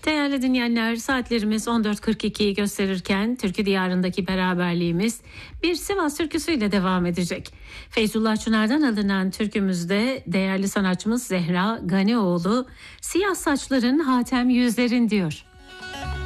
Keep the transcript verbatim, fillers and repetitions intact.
Değerli dinleyenler, saatlerimiz on dört kırk ikiyi gösterirken türkü diyarındaki beraberliğimiz bir Sivas türküsüyle devam edecek. Feyzullah Çınar'dan alınan türkümüzde değerli sanatçımız Zehra Ganioğlu, "Siyah saçların Hatem yüzlerin" diyor.